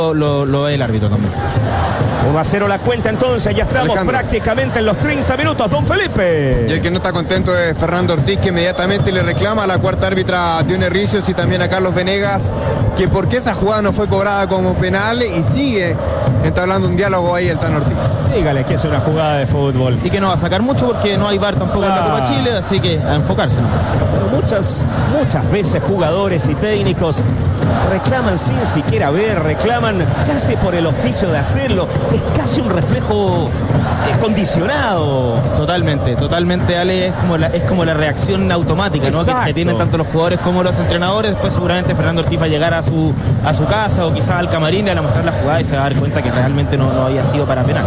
lo ve el árbitro también. 1-0 la cuenta entonces, ya estamos Alejandro, prácticamente en los 30 minutos, don Felipe. Y el que no está contento es Fernando Ortiz, que inmediatamente le reclama a la cuarta árbitra Dione Ricios y también a Carlos Venegas que por qué esa jugada no fue cobrada como penal, y sigue entablando un diálogo ahí el Tan Ortiz. Dígale que es una jugada de fútbol. Y que no va a sacar mucho porque no hay VAR tampoco en la Copa Chile, así que a enfocarse, ¿no? Pero muchas veces jugadores y técnicos reclaman sin siquiera ver, reclaman casi por el oficio de hacerlo. Es casi un reflejo condicionado. Totalmente, Ale, es como la reacción automática, ¿no? Que tienen tanto los jugadores como los entrenadores. Después seguramente Fernando Ortiz va a llegar a su casa o quizás al camarín a mostrar la jugada y se va a dar cuenta que realmente no había sido para penal.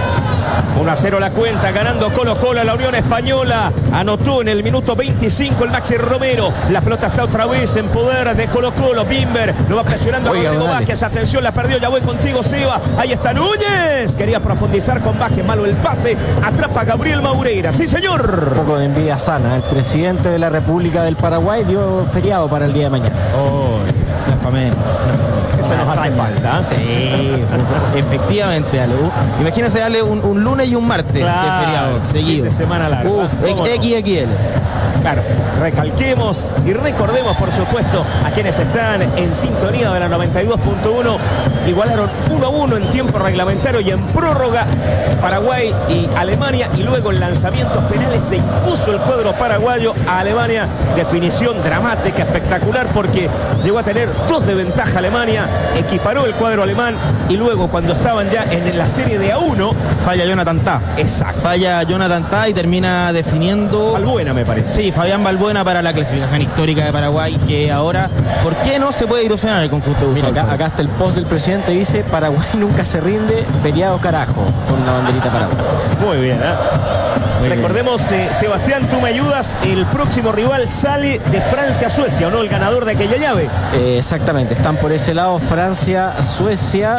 1-0 la cuenta, ganando Colo-Colo a la Unión Española. Anotó en el minuto 25 el Maxi Romero. La pelota está otra vez en poder de Colo-Colo. Bimber lo va presionando a Rodrigo Vázquez. Atención, la perdió, ya voy contigo, Seba. Ahí está Núñez. Quería profundizar con Vázquez, malo el pase. Atrapa a Gabriel Maureira. Sí, señor. Un poco de envidia sana. El presidente de la República del Paraguay dio feriado para el día de mañana. No es para menos. Eso nos hace falta. Sí, efectivamente, Ale. Imagínense darle un lunes y un martes de feriado seguido. De semana larga. XXL. Claro, recalquemos y recordemos, por supuesto, a quienes están en sintonía de la 92.1. Igualaron 1-1 en tiempo reglamentario y en prórroga Paraguay y Alemania, y luego en lanzamientos penales se impuso el cuadro paraguayo a Alemania. Definición dramática, espectacular, porque llegó a tener 2 de ventaja Alemania, equiparó el cuadro alemán, y luego cuando estaban ya en la serie de A1 falla Jonathan Tah. Exacto. Falla Jonathan Tah y termina definiendo Balbuena, me parece. Sí, Fabián Balbuena para la clasificación histórica de Paraguay, que ahora, ¿por qué no se puede ilusionar el conjunto de Gustavo? Acá está el post del presidente, dice: Paraguay nunca se rinde, feriado carajo, con una banderita Paraguay. Muy bien, recordemos, Sebastián, tú me ayudas, el próximo rival sale de Francia-Suecia, ¿o no? El ganador de aquella llave. Exactamente, están por ese lado Francia, Suecia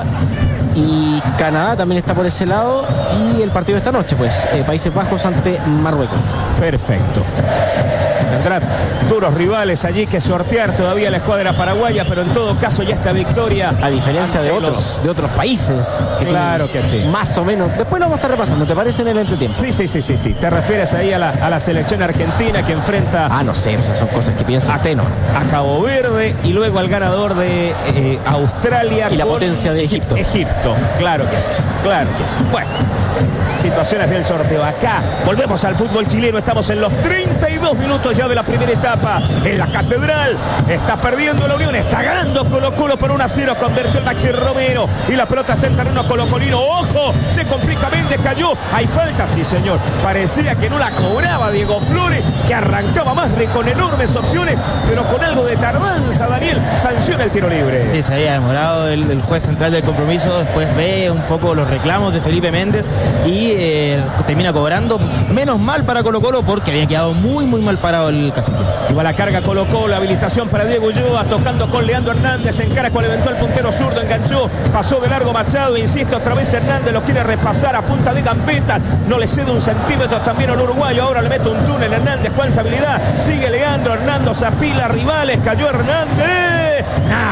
y Canadá también está por ese lado, y el partido de esta noche, pues, Países Bajos ante Marruecos. Perfecto. Tendrá duros rivales allí que sortear todavía la escuadra paraguaya, pero en todo caso ya esta victoria, a diferencia de otros países que claro que sí, más o menos. Después lo vamos a estar repasando, ¿te parece? En el entretiempo. Sí. Te refieres ahí a la selección argentina que enfrenta no sé, o sea, son cosas que piensa usted, ¿no? A Cabo Verde, y luego al ganador de Australia y la potencia de Egipto. Claro que sí. Bueno, situaciones del sorteo. Acá volvemos al fútbol chileno. Estamos en los 32 minutos ya de la primera etapa. En la Catedral está perdiendo la Unión, está ganando Colo-Colo por 1-0. Convirtió el Maxi Romero y la pelota está en terreno colocolino. ¡Ojo! Se complica, Méndez cayó. Hay falta, sí, señor. Parecía que no la cobraba Diego Flores, que arrancaba más con enormes opciones, pero con algo de tardanza. Daniel sanciona el tiro libre. Sí, se había demorado el juez central del compromiso. Después ve un poco los reclamos de Felipe Méndez y termina cobrando. Menos mal para Colo-Colo, porque había quedado muy mal parado el cacique. Iba la carga Colo-Colo, habilitación para Diego Ulloa, tocando con Leandro Hernández, encara con el eventual puntero zurdo, enganchó, pasó de largo Machado, insiste otra vez Hernández, lo quiere repasar a punta de gambeta, no le cede un centímetro también al uruguayo, ahora le mete un túnel Hernández, cuánta habilidad, sigue Leandro, Hernández apila rivales, cayó Hernández,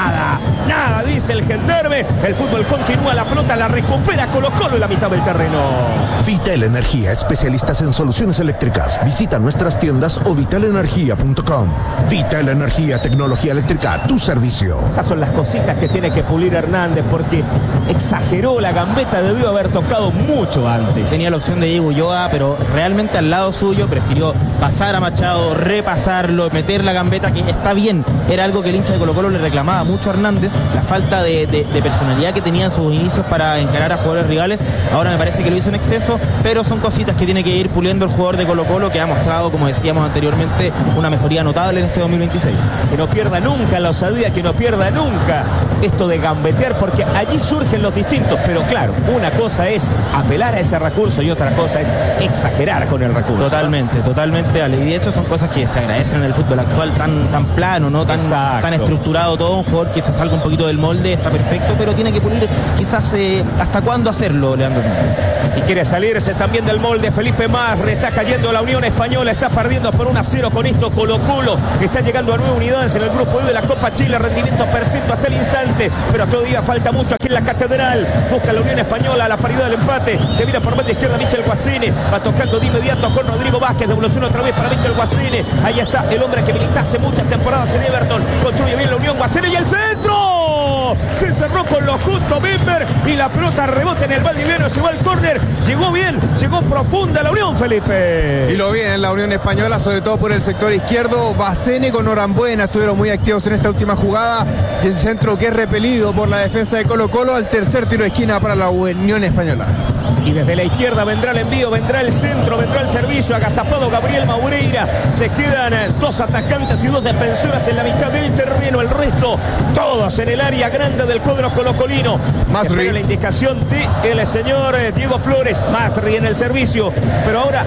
nada, dice el gendarme, el fútbol continúa, la pelota la recupera Colo-Colo en la mitad del terreno. Vital Energía, especialistas en soluciones eléctricas. Visita nuestras tiendas o vitalenergia.com. Vital Energía, tecnología eléctrica, tu servicio. Esas son las cositas que tiene que pulir Hernández, porque exageró la gambeta, debió haber tocado mucho antes. Tenía la opción de Diego Ulloa, pero realmente al lado suyo prefirió pasar a Machado, repasarlo, meter la gambeta, que está bien. Era algo que el hincha de Colo-Colo le reclamaba mucho a Hernández, la falta de personalidad que tenía en sus inicios para encarar a jugadores rivales. Ahora me parece que lo hizo en exceso, pero son cositas que tiene que ir puliendo el jugador de Colo-Colo, que ha mostrado, como decíamos anteriormente, una mejoría notable en este 2026. Que no pierda nunca la osadía, que no pierda nunca esto de gambetear, porque allí surgen los distintos, pero claro, una cosa es apelar a ese recurso y otra cosa es exagerar con el recurso. Totalmente, Ale. Y de hecho son cosas que se agradecen en el fútbol actual, tan plano, ¿no? Tan estructurado todo. Un jugador que se salga un poquito del molde, está perfecto, pero tiene que pulir quizás hasta cuándo hacerlo, Leandro Hernández. Y quiere salirse también del molde Felipe Masri. Está cayendo la Unión Española, está perdiendo por 1-0 con esto Colo-Colo. Está llegando a 9 unidades en el grupo E de la Copa Chile. Rendimiento perfecto hasta el instante, pero todavía falta mucho aquí en la Catedral. Busca la Unión Española la paridad del empate. Se vira por banda izquierda Michel Guasini. Va tocando de inmediato con Rodrigo Vázquez. Devolución otra vez para Michel Guasini. Ahí está el hombre que milita hace muchas temporadas en Everton. Construye bien la Unión. Guasini y el centro. Se cerró con lo justo Bimber y la pelota rebota en el Valdiviano. Llegó al córner. Llegó bien, llegó profunda la Unión, Felipe. Y lo bien, la Unión Española, sobre todo por el sector izquierdo. Bacene con Norambuena estuvieron muy activos en esta última jugada. Y el centro que es repelido por la defensa de Colo-Colo al tercer tiro de esquina para la Unión Española. Y desde la izquierda vendrá el envío, vendrá el centro, vendrá el servicio. Agazapado Gabriel Maureira. Se quedan 2 atacantes y 2 defensoras en la mitad del terreno. El resto, todos en el área grande del cuadro colocolino. Masri. La indicación del señor Diego Flores. Masri en el servicio. Pero ahora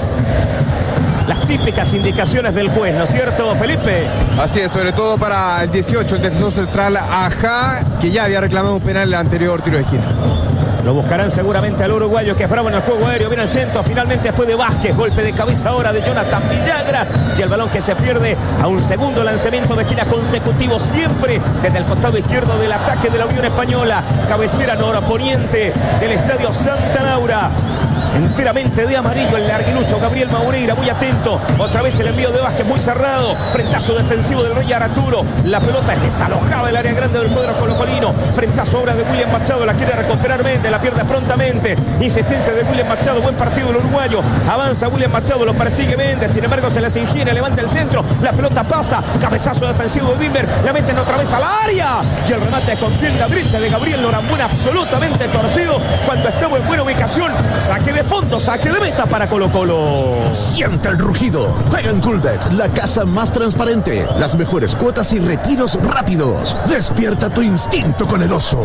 las típicas indicaciones del juez, ¿no es cierto, Felipe? Así es, sobre todo para el 18, el defensor central Ajá, que ya había reclamado un penal en el anterior tiro de esquina. Lo buscarán seguramente al uruguayo, que es bravo en el juego aéreo. Viene al centro, finalmente fue de Vázquez. Golpe de cabeza ahora de Jonathan Villagra. Y el balón que se pierde a un segundo lanzamiento de esquina consecutivo. Siempre desde el costado izquierdo del ataque de la Unión Española. Cabecera norponiente del estadio Santa Laura. Enteramente de amarillo el larguilucho Gabriel Maureira, muy atento. Otra vez el envío de Vázquez muy cerrado. Frentazo defensivo del Rey Araturo. La pelota es desalojada del área grande del cuadro colocolino. Frentazo ahora de William Machado. La quiere recuperar Méndez, la pierde prontamente. Insistencia de William Machado. Buen partido del uruguayo. Avanza William Machado, lo persigue Méndez. Sin embargo se les ingenia, levanta el centro. La pelota pasa. Cabezazo defensivo de Bimber. La meten otra vez al área. Y el remate con pierna derecha de Gabriel Norambuena, absolutamente torcido. Cuando estamos en buena ubicación. Saque de fondo, saque de meta para Colo-Colo. Siente el rugido. Juega en Coolbet, la casa más transparente. Las mejores cuotas y retiros rápidos. Despierta tu instinto con el oso.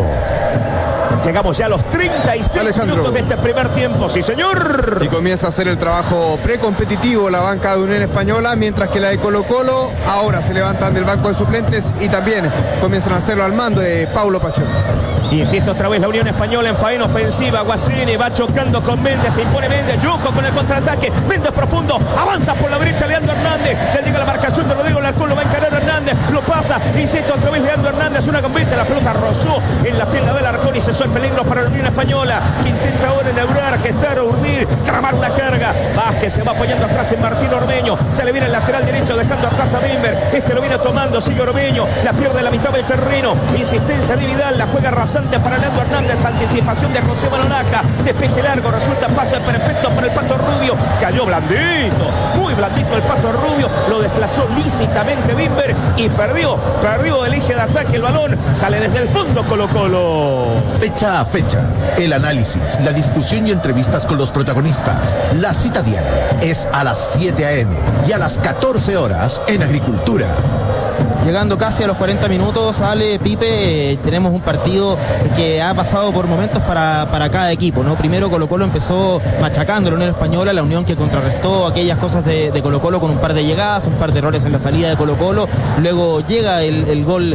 Llegamos ya a los 36 minutos de este primer tiempo, sí señor. Y comienza a hacer el trabajo precompetitivo la banca de Unión Española, mientras que la de Colo-Colo ahora se levantan del banco de suplentes y también comienzan a hacerlo al mando de Paulo Pasión. Insiste otra vez la Unión Española en faena ofensiva. Guasini va chocando con Méndez, se impone Méndez, Yuco con el contraataque, Méndez profundo, avanza por la derecha Leandro Hernández, ya llega la marcación de Rodrigo Larcón, lo va a encarar Hernández, lo pasa, insiste otra vez Leandro Hernández, una gambeta, la pelota rozó en la pierna de Larcón y cesó el peligro para la Unión Española, que intenta ahora enhebrar, gestar, urdir, tramar una carga. Vázquez se va apoyando atrás en Martín Ormeño, se le viene el lateral derecho dejando atrás a Bimber, este lo viene tomando, sigue Ormeño, la pierde en la mitad del terreno, insistencia de Vidal, la juega rasante para Leandro Hernández, anticipación de José Manonaca, despeje largo, resulta pase perfecto para el Pato Rubio, cayó blandito, muy blandito el Pato Rubio, lo desplazó lícitamente Bimber y perdió el eje de ataque, el balón sale desde el fondo Colo-Colo. Fecha a fecha, el análisis, la discusión y entrevistas con los protagonistas. La cita diaria es a las 7 a.m. y a las 14 horas en Agricultura. Llegando casi a los 40 minutos, Ale, Pipe, tenemos un partido que ha pasado por momentos para cada equipo, ¿no? Primero Colo-Colo empezó machacando a la Unión Española, la Unión que contrarrestó aquellas cosas de Colo-Colo con un par de llegadas, un par de errores en la salida de Colo-Colo, luego llega el gol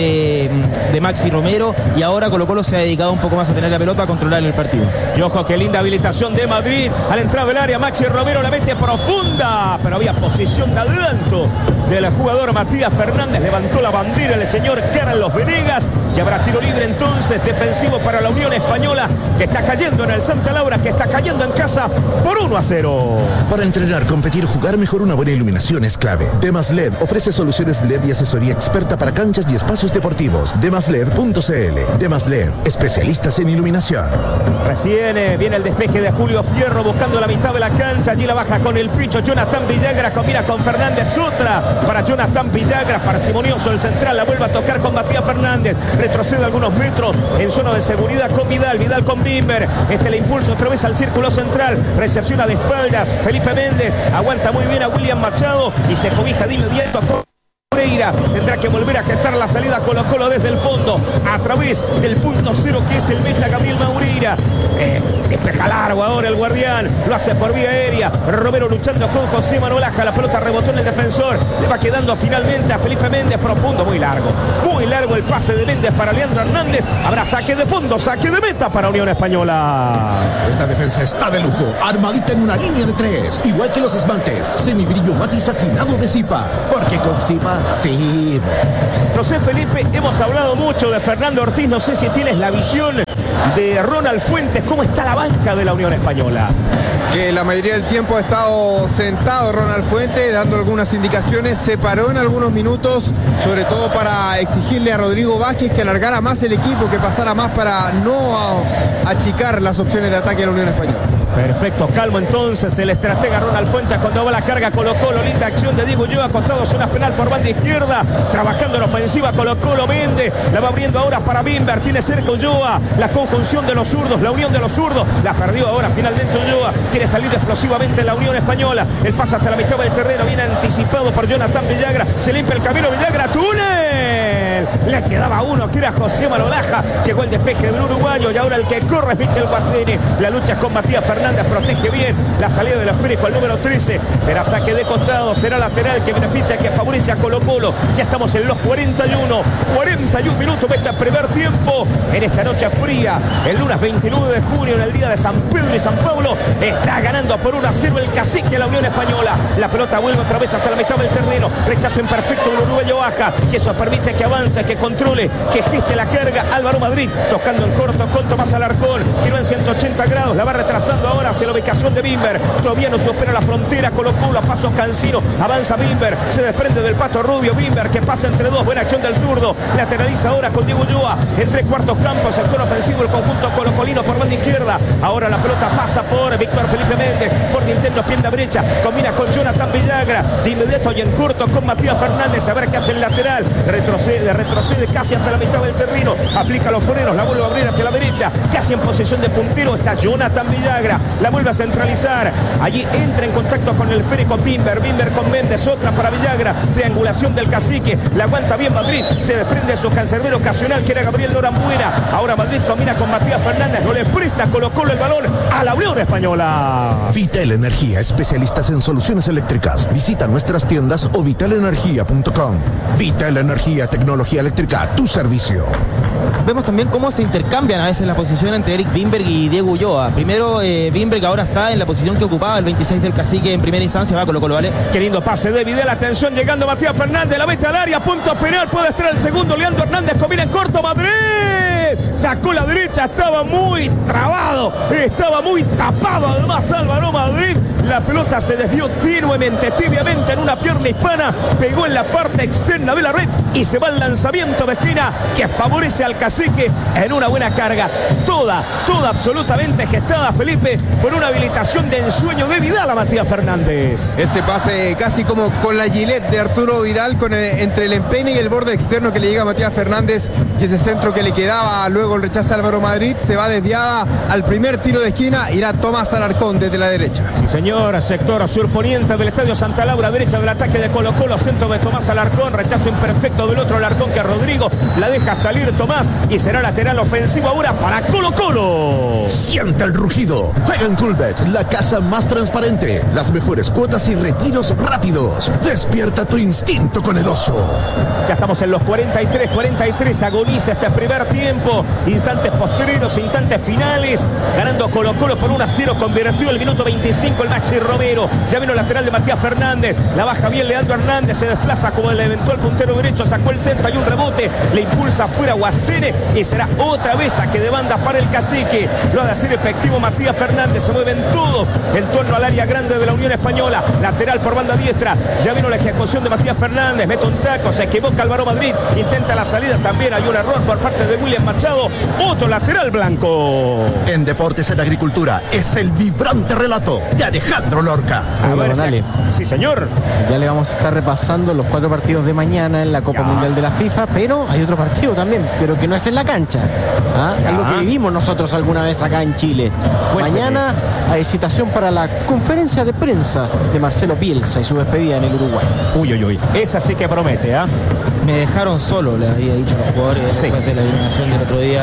de Maxi Romero y ahora Colo-Colo se ha dedicado un poco más a tener la pelota, a controlar el partido. Y ojo, qué linda habilitación de Madrid, al entrar del área Maxi Romero la mete profunda, pero había posición de adelanto del jugador Matías Fernández. Levantó la bandera el señor Carlos Venegas y habrá tiro libre entonces defensivo para la Unión Española, que está cayendo en el Santa Laura, que está cayendo en casa por 1-0. Para entrenar, competir, jugar mejor, una buena iluminación es clave. Demas LED ofrece soluciones LED y asesoría experta para canchas y espacios deportivos. Demasled.cl. Demas LED, especialistas en iluminación. Recién viene el despeje de Julio Fierro buscando la mitad de la cancha. Allí la baja con el picho Jonathan Villagra, combina con Fernández, otra para Jonathan Villagra, parsimonioso el central, la vuelve a tocar con Matías Fernández, retrocede algunos metros en zona de seguridad con Vidal con Bimber, le impulsa otra vez al círculo central, recepciona de espaldas Felipe Méndez, aguanta muy bien a William Machado y se cobija de inmediato con Moreira tendrá que volver a gestar la salida Colo-Colo desde el fondo, a través del punto cero que es el meta Gabriel Moreira. Despeja largo ahora el guardián, lo hace por vía aérea. Romero luchando con José Manuel Aja, la pelota rebotó en el defensor, le va quedando finalmente a Felipe Méndez, profundo, muy largo el pase de Méndez para Leandro Hernández. Habrá saque de fondo, saque de meta para Unión Española. Esta defensa está de lujo, armadita en una línea de 3, igual que los esmaltes, semibrillo matiz satinado de Zipa, porque con Zipa, sí. No sé, Felipe, hemos hablado mucho de Fernando Ortiz, no sé si tienes la visión de Ronald Fuentes, cómo está la banca de la Unión Española. Que la mayoría del tiempo ha estado sentado Ronald Fuentes, dando algunas indicaciones, se paró en algunos minutos, sobre todo para exigirle a Rodrigo Vázquez que alargara más el equipo, que pasara más para no achicar las opciones de ataque de la Unión Española. Perfecto, calmo entonces el estratega Ronald Fuentes cuando va la carga Colo-Colo, linda acción de Diego Ulloa, acostado zona penal por banda izquierda, trabajando en ofensiva Colo-Colo, Méndez, la va abriendo ahora para Bimber, tiene cerca Ulloa, la conjunción de los zurdos, la unión de los zurdos, la perdió ahora finalmente Ulloa, quiere salir explosivamente la Unión Española, el pase hasta la mitad del terreno, viene anticipado por Jonathan Villagra, se limpia el camino Villagra, túnel, le quedaba uno que era José Manuel Aja, llegó el despeje del uruguayo y ahora el que corre es Michel Guacini, la lucha es con Matías Fernández, protege bien la salida del esférico al número 13, será saque de costado, será lateral que beneficia, que favorece a Colo-Colo. Ya estamos en los 41 minutos de este primer tiempo, en esta noche fría, el lunes 29 de junio, en el día de San Pedro y San Pablo, está ganando por 1-0 el Cacique a la Unión Española. La pelota vuelve otra vez hasta la mitad del terreno, rechazo imperfecto del uruguayo Baja, y eso permite que avance, que controle, que geste la carga Álvaro Madrid, tocando en corto con Tomás Alarcón, giró en 180 grados, la va retrasando ahora hacia la ubicación de Bimber, todavía no supera la frontera, Colo-Colo a paso Cancino, avanza Bimber, se desprende del Pato Rubio, Bimber que pasa entre dos, buena acción del zurdo, lateraliza ahora con Diego Ulloa, en 3/4 campos, sector ofensivo el conjunto colocolino por banda izquierda, ahora la pelota pasa por Víctor Felipe Méndez, por Nintendo pierna derecha, combina con Jonathan Villagra, de inmediato y en corto con Matías Fernández, a ver qué hace el lateral, retrocede casi hasta la mitad del terreno, aplica los frenos, la vuelve a abrir hacia la derecha, casi en posición de puntero está Jonathan Villagra, la vuelve a centralizar, allí entra en contacto con el esférico Bimber con Méndez, otra para Villagra, triangulación del Cacique, la aguanta bien Madrid, se desprende de su cancerbero ocasional que era Gabriel Norambuena, ahora Madrid combina con Matías Fernández, no le presta Colo-Colo el balón a la Unión Española. Vital Energía, especialistas en soluciones eléctricas, visita nuestras tiendas o vitalenergia.com. Vital Energía, tecnología eléctrica, tu servicio. Vemos también cómo se intercambian a veces la posición entre Eric Bimberg y Diego Ulloa. Primero Bimberg ahora está en la posición que ocupaba el 26 del Cacique en primera instancia, va Colo-Colo, ¿vale? Qué lindo pase de Vidal, atención, llegando Matías Fernández, la mete al área, punto penal, puede estar el segundo, Leandro Hernández combina en corto, Madrid, sacó la derecha, estaba muy trabado, estaba muy tapado además Álvaro Madrid, la pelota se desvió tenuemente, tibiamente en una pierna hispana, pegó en la parte externa de la red y se va el lanzamiento de esquina que favorece al Cacique en una buena carga, toda absolutamente gestada, Felipe, por una habilitación de ensueño de Vidal a Matías Fernández. Ese pase casi como con la Gillette de Arturo Vidal, entre el empeine y el borde externo que le llega a Matías Fernández, y ese centro que le quedaba, luego el rechazo a Álvaro Madrid, se va desviada al primer tiro de esquina, irá Tomás Alarcón desde la derecha. Sí señor, sector surponiente del Estadio Santa Laura, derecha del ataque de Colo-Colo, centro de Tomás Alarcón, rechazo imperfecto del otro Alarcón que Rodrigo, la deja salir Tomás y será lateral ofensivo ahora para Colo-Colo. Siente el rugido, juega en Coolbet, la casa más transparente, las mejores cuotas y retiros rápidos. Despierta tu instinto con el oso. Ya estamos en los 43, agoniza este primer tiempo, instantes posteriores, instantes finales, ganando Colo-Colo por 1-0, convirtió el minuto 25 el Maxi Romero, ya vino el lateral de Matías Fernández, la baja bien Leandro Hernández, se desplaza como el eventual puntero derecho, sacó el centro, hay un rebote, le impulsa afuera Guacene y será otra vez a que de banda para el Cacique, lo ha de hacer efectivo Matías Fernández, se mueven todos en torno al área grande de la Unión Española, lateral por banda diestra, ya vino la ejecución de Matías Fernández, mete un taco, se equivoca Álvaro Madrid, intenta la salida, también hay un error por parte de William Machado, otro lateral blanco. En Deportes en Agricultura es el vibrante relato de Alejandro Lorca. A ver, dale. Sí señor. Ya le vamos a estar repasando los 4 partidos de mañana en la Copa Mundial de la FIFA, pero hay otro partido también, pero que no es en la cancha. Algo que vivimos hicimos nosotros alguna vez acá en Chile. Cuénteme. Mañana hay citación para la conferencia de prensa de Marcelo Bielsa y su despedida en el Uruguay. Uy. Esa sí que promete, ¿ah? Me dejaron solo, le había dicho a los jugadores Sí. después de la eliminación del otro día.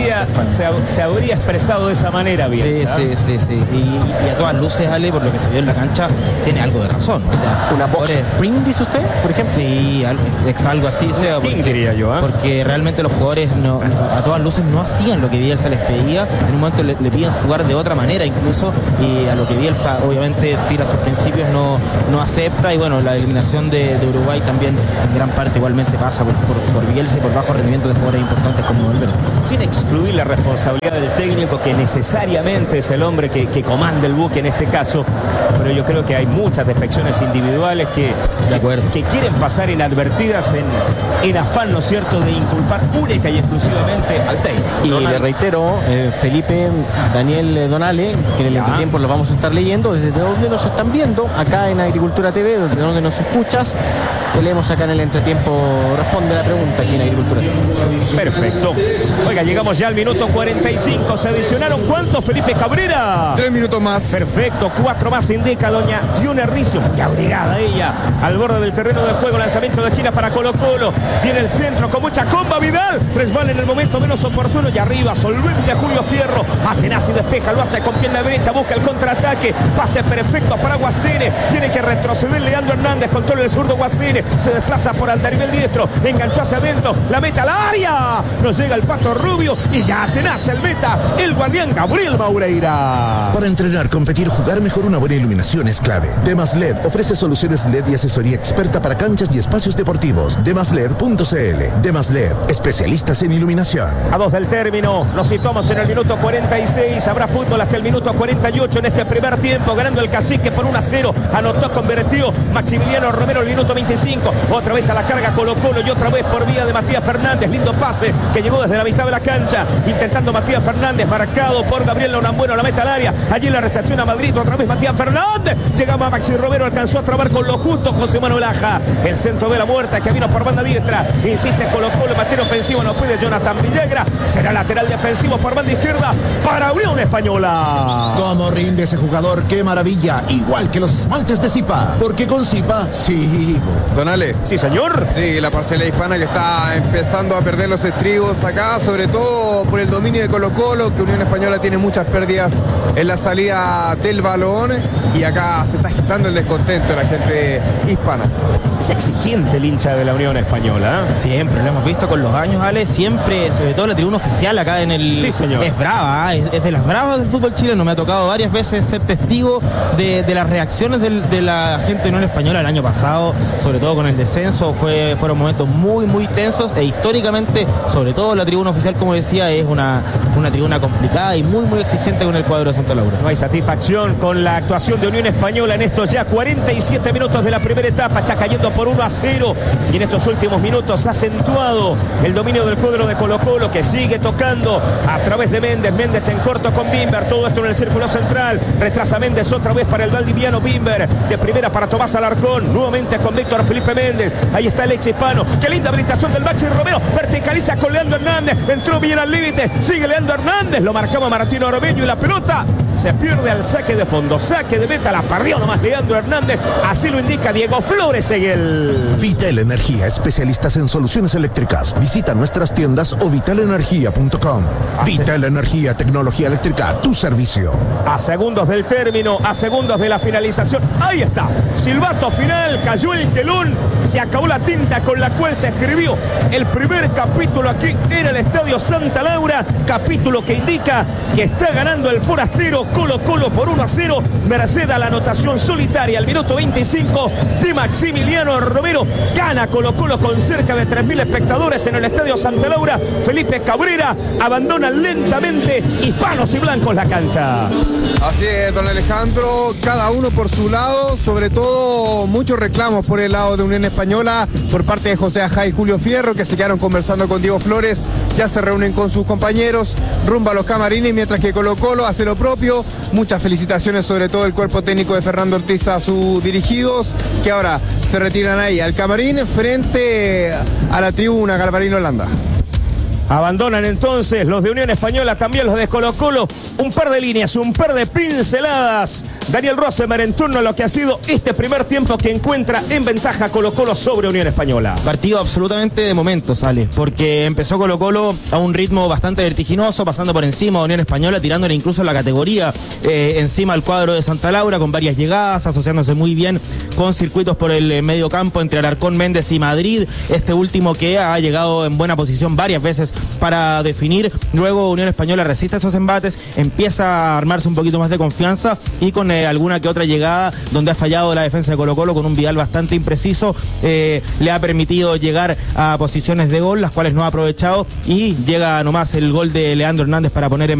Se habría expresado de esa manera, Bielsa. Sí. Y a todas luces, Ale, por lo que se vio en la cancha, tiene algo de razón. O sea, ¿Una box jugadores- spring, dice usted, por ejemplo? Sí, algo así sea. King, diría yo, ¿ah? Porque realmente los jugadores a todas luces no hacían lo que Bielsa les pedía. En un momento le piden jugar de otra manera incluso, y a lo que Bielsa obviamente fiel a sus principios no acepta. Y bueno, la eliminación de Uruguay también en gran parte igualmente pasa por Bielsa y por bajo rendimiento de jugadores importantes como Valverde. Sin excluir la responsabilidad del técnico, que necesariamente es el hombre que comanda el buque en este caso, pero yo creo que hay muchas defecciones individuales que quieren pasar inadvertidas en afán, ¿no es cierto?, de inculpar única y exclusivamente al técnico. Y Ronald. le reitero, Felipe, Daniel Donale, que en el entretiempo los vamos a estar leyendo, desde donde nos están viendo, acá en Agricultura TV, desde donde nos escuchas, te leemos acá en el entretiempo, responde la pregunta aquí en Agricultura TV. Perfecto. Oiga, llegamos ya al minuto 45. ¿Se adicionaron cuántos, Felipe Cabrera? 3 minutos más. Perfecto, 4 más indica doña Dione Rizo, y abrigada ella, al borde del terreno de juego, lanzamiento de esquina para Colo Colo, viene el centro con mucha comba, Vidal, resbala en el momento menos oportuno, y arriba, solvente a Julio Fierro, Atenas y despeja, lo hace con pierna derecha, busca el contraataque, pase perfecto para Guasene, tiene que retroceder Leandro Hernández, controla el zurdo Guasene, se desplaza por Andarivel diestro, enganchó hacia adentro, la meta al área, nos llega el Pato Rubio, y ya Atenas el meta, el guardián Gabriel Maureira. Para entrenar, competir, jugar mejor, una buena iluminación es clave. Demas LED ofrece soluciones LED y asesoría experta para canchas y espacios deportivos. Demasled.cl. Demas LED, especialistas en iluminación. A 2 del término, nos situamos en el minuto 46, habrá fútbol hasta el minuto 48 en este primer tiempo, ganando el Cacique por 1-0, anotó, convirtió Maximiliano Romero el minuto 25, otra vez a la carga Colo Colo y otra vez por vía de Matías Fernández, lindo pase que llegó desde la mitad de la cancha, intentando Matías Fernández, marcado por Gabriel Lonambueno, la meta al área, allí en la recepción a Madrid, otra vez Matías Fernández, llegamos a Maxi Romero, alcanzó a trabar con lo justo José Manuel Aja, el centro de la muerta que vino por banda diestra, insiste Colo Colo, en materia ofensiva no pide Jonathan Villegra, será lateral defensivo por banda izquierda para Unión Española. ¿Cómo rinde ese jugador? ¡Qué maravilla! Igual que los esmaltes de Zipa. Porque con Zipa, sí. Donale. Sí, señor. Sí, la parcela hispana que está empezando a perder los estribos acá, sobre todo por el dominio de Colo Colo, que Unión Española tiene muchas pérdidas en la salida del balón, y acá se está agitando el descontento de la gente hispana. Es exigente el hincha de la Unión Española, ¿eh? Siempre, lo hemos visto con los años, Ale, siempre, sobre todo la tribuna oficial acá en el... Sí, señor. Es brava, es de las bravas del fútbol chileno. Me ha tocado varias veces ser testigo de las reacciones de la gente de Unión Española el año pasado, sobre todo con el descenso. Fueron momentos muy tensos, e históricamente, sobre todo la tribuna oficial, como decía, es una tribuna complicada y muy exigente con el cuadro de Santa Laura. No hay satisfacción con la actuación de Unión Española en estos ya 47 minutos de la primera etapa. Está cayendo por 1-0 y en estos últimos minutos ha acentuado el dominio del cuadro de Colo Colo, que sigue tocando a través de Méndez. Méndez en corto con Bimber, todo esto en el círculo central. Retrasa Méndez otra vez para el valdiviano. Bimber de primera para Tomás Alarcón, nuevamente con Víctor Felipe Méndez. Ahí está el ex hispano. Qué linda habilitación del Maxi Romero, verticaliza con Leandro Hernández, entró bien al límite, sigue Leandro Hernández, lo marcaba Martino Ormeño y la pelota se pierde al saque de fondo, saque de meta, la perdió nomás Leandro Hernández, así lo indica Diego Flores Seguel. Vital Energía, especialistas en soluciones eléctricas. Visita nuestras tiendas o vitalenergia.com. Vital Energía, tecnología eléctrica a tu servicio. A segundos del término, a segundos de la finalización, ahí está, silbato final, cayó el telón, se acabó la tinta con la cual se escribió el primer capítulo aquí en el Estadio Santa Laura, capítulo que indica que está ganando el forastero Colo Colo por 1-0, merced a la anotación solitaria al minuto 25 de Maximiliano Romero. Gana Colo Colo con cerca de 3.000 espectadores en el Estadio Santa Laura. Felipe Cabrera abandona lentamente hispanos y blancos la cancha. Así es, don Alejandro, cada uno por su lado, sobre todo muchos reclamos por el lado de Unión Española, por parte de José Ajá y Julio Fierro, que se quedaron conversando con Diego Flores, ya se reúnen con sus compañeros, rumbo a los camarines, mientras que Colo Colo hace lo propio. Muchas felicitaciones sobre todo el cuerpo técnico de Fernando Ortiz a sus dirigidos, que ahora se retiran ahí al camarín frente a la tribuna Galvarín Holanda. Abandonan entonces los de Unión Española, también los de Colo-Colo. Un par de líneas, un par de pinceladas. Daniel Rosenberg en turno a lo que ha sido este primer tiempo que encuentra en ventaja Colo-Colo sobre Unión Española. Partido absolutamente de momentos, Ale, porque empezó Colo-Colo a un ritmo bastante vertiginoso, pasando por encima de Unión Española, tirándole incluso la categoría encima al cuadro de Santa Laura, con varias llegadas, asociándose muy bien con circuitos por el medio campo entre Alarcón, Méndez y Madrid. Este último que ha llegado en buena posición varias veces para definir. Luego Unión Española resiste esos embates, empieza a armarse un poquito más de confianza y con alguna que otra llegada donde ha fallado la defensa de Colo-Colo con un Vidal bastante impreciso, le ha permitido llegar a posiciones de gol, las cuales no ha aprovechado, y llega nomás el gol de Leandro Hernández para poner en